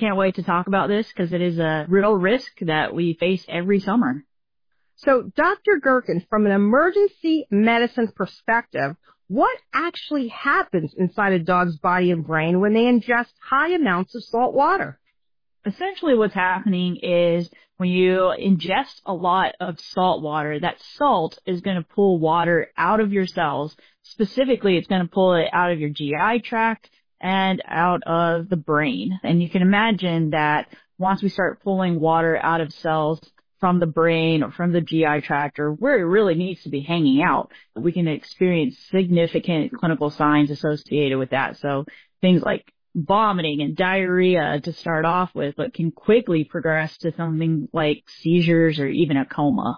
can't wait to talk about this because it is a real risk that we face every summer. So, Dr. Gerken, from an emergency medicine perspective, what actually happens inside a dog's body and brain when they ingest high amounts of salt water? Essentially what's happening is when you ingest a lot of salt water, that salt is going to pull water out of your cells. Specifically, it's going to pull it out of your GI tract and out of the brain. And you can imagine that once we start pulling water out of cells from the brain or from the GI tract or where it really needs to be hanging out, we can experience significant clinical signs associated with that. So things like vomiting and diarrhea to start off with, but can quickly progress to something like seizures or even a coma.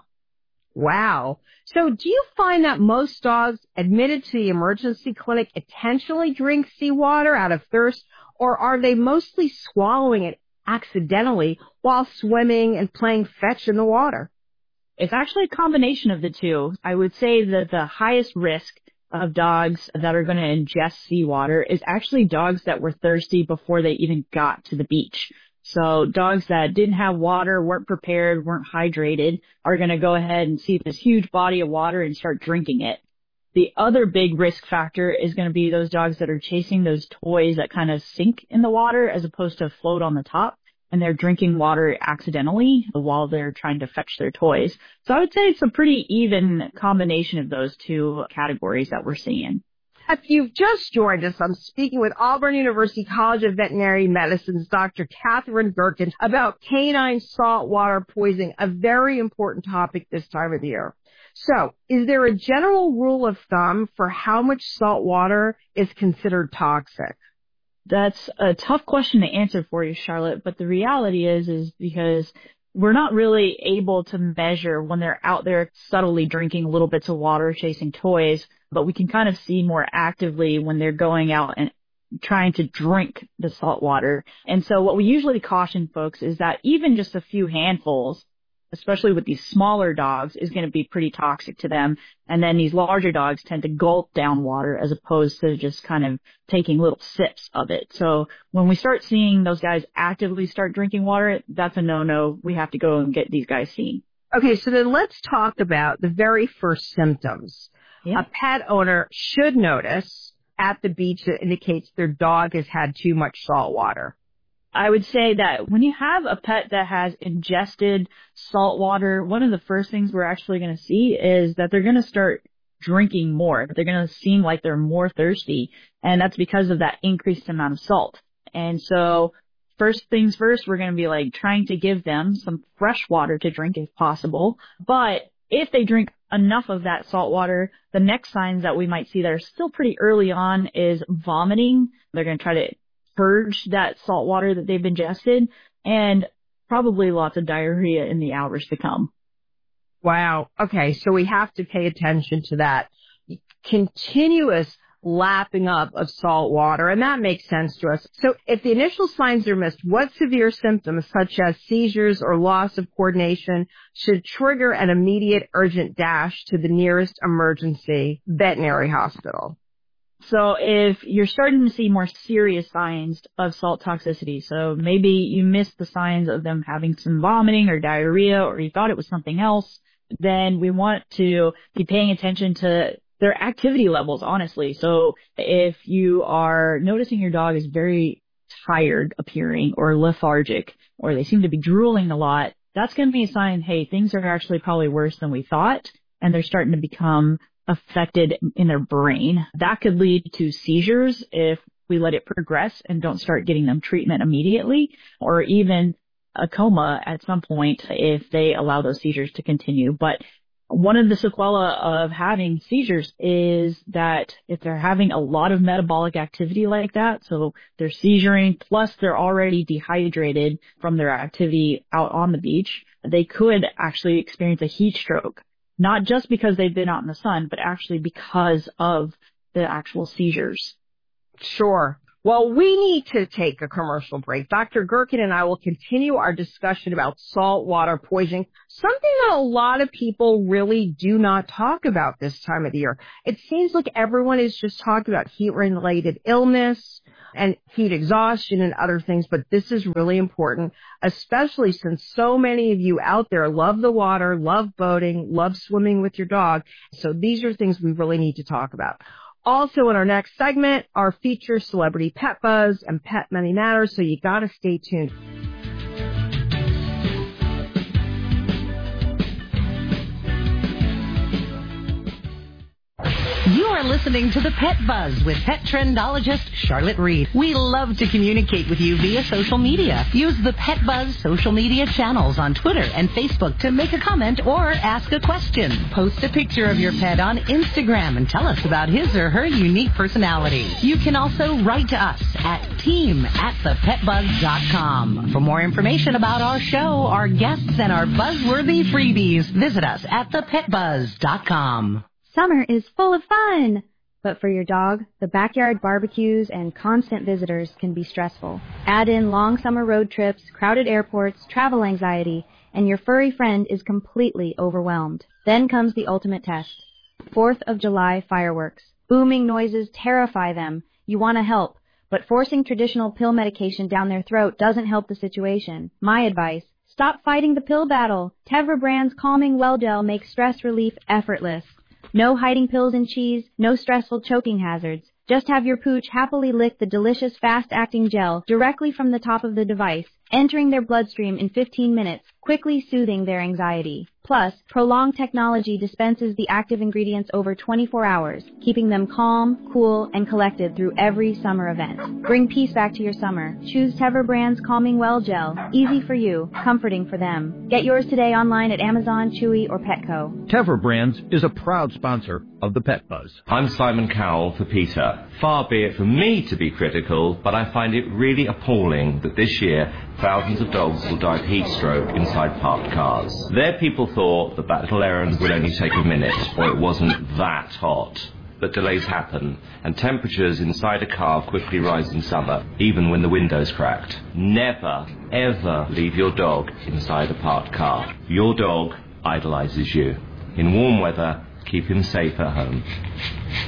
Wow. So do you find that most dogs admitted to the emergency clinic intentionally drink seawater out of thirst, or are they mostly swallowing it accidentally while swimming and playing fetch in the water? It's actually a combination of the two. I would say that the highest risk of dogs that are going to ingest seawater is actually dogs that were thirsty before they even got to the beach. So dogs that didn't have water, weren't prepared, weren't hydrated, are going to go ahead and see this huge body of water and start drinking it. The other big risk factor is going to be those dogs that are chasing those toys that kind of sink in the water as opposed to float on the top, and they're drinking water accidentally while they're trying to fetch their toys. So I would say it's a pretty even combination of those two categories that we're seeing. If you've just joined us, I'm speaking with Auburn University College of Veterinary Medicine's Dr. Katherine Gerken about canine saltwater poisoning, a very important topic this time of the year. So, is there a general rule of thumb for how much salt water is considered toxic? That's a tough question to answer for you, Charlotte, but the reality is because we're not really able to measure when they're out there subtly drinking little bits of water, chasing toys, but we can kind of see more actively when they're going out and trying to drink the salt water. And so what we usually caution folks is that even just a few handfuls, especially with these smaller dogs, is going to be pretty toxic to them. And then these larger dogs tend to gulp down water as opposed to just kind of taking little sips of it. So when we start seeing those guys actively start drinking water, that's a no-no. We have to go and get these guys seen. Okay, so then let's talk about the very first symptoms. Yeah. A pet owner should notice at the beach that indicates their dog has had too much salt water. I would say that when you have a pet that has ingested salt water, one of the first things we're actually going to see is that they're going to start drinking more. They're going to seem like they're more thirsty, and that's because of that increased amount of salt. And so first things first, we're going to be like trying to give them some fresh water to drink if possible. But if they drink enough of that salt water, the next signs that we might see that are still pretty early on is vomiting. They're going to try to purge that salt water that they've ingested, and probably lots of diarrhea in the hours to come. Wow. Okay, so we have to pay attention to that continuous lapping up of salt water, and that makes sense to us. So if the initial signs are missed, what severe symptoms, such as seizures or loss of coordination, should trigger an immediate urgent dash to the nearest emergency veterinary hospital? So if you're starting to see more serious signs of salt toxicity, so maybe you missed the signs of them having some vomiting or diarrhea, or you thought it was something else, then we want to be paying attention to their activity levels, honestly. So if you are noticing your dog is very tired appearing or lethargic, or they seem to be drooling a lot, that's going to be a sign, hey, things are actually probably worse than we thought, and they're starting to become affected in their brain. That could lead to seizures if we let it progress and don't start getting them treatment immediately, or even a coma at some point if they allow those seizures to continue. But one of the sequelae of having seizures is that if they're having a lot of metabolic activity like that, so they're seizuring, plus they're already dehydrated from their activity out on the beach, they could actually experience a heat stroke. Not just because they've been out in the sun, but actually because of the actual seizures. Sure. Well, we need to take a commercial break. Dr. Gerken and I will continue our discussion about saltwater poisoning, something that a lot of people really do not talk about this time of the year. It seems like everyone is just talking about heat-related illness, and heat exhaustion and other things, but this is really important, especially since so many of you out there love the water, love boating, love swimming with your dog. So these are things we really need to talk about. Also in our next segment, our feature Celebrity Pet Buzz and Pet Money Matters, so you gotta stay tuned. You are listening to the Pet Buzz with pet trendologist Charlotte Reed. We love to communicate with you via social media. Use the Pet Buzz social media channels on Twitter and Facebook to make a comment or ask a question. Post a picture of your pet on Instagram and tell us about his or her unique personality. You can also write to us at team@thepetbuzz.com. For more information about our show, our guests, and our buzzworthy freebies, visit us at thepetbuzz.com. Summer is full of fun! But for your dog, the backyard barbecues and constant visitors can be stressful. Add in long summer road trips, crowded airports, travel anxiety, and your furry friend is completely overwhelmed. Then comes the ultimate test. 4th of July fireworks. Booming noises terrify them. You want to help, but forcing traditional pill medication down their throat doesn't help the situation. My advice, stop fighting the pill battle. Tevra brand's Calming Well Gel makes stress relief effortless. No hiding pills in cheese, no stressful choking hazards. Just have your pooch happily lick the delicious fast-acting gel directly from the top of the device, entering their bloodstream in 15 minutes, quickly soothing their anxiety. Plus, Prolonged Technology dispenses the active ingredients over 24 hours, keeping them calm, cool, and collected through every summer event. Bring peace back to your summer. Choose Tevra brand's Calming Well Gel. Easy for you, comforting for them. Get yours today online at Amazon, Chewy, or Petco. Tevra Brands is a proud sponsor of the Pet Buzz. I'm Simon Cowell for PETA. Far be it from me to be critical, but I find it really appalling that this year thousands of dogs will die of heat stroke inside parked cars. Their people thought that little errand would only take a minute, or it wasn't that hot. But delays happen, and temperatures inside a car quickly rise in summer, even when the window's cracked. Never, ever leave your dog inside a parked car. Your dog idolizes you. In warm weather, keep him safe at home.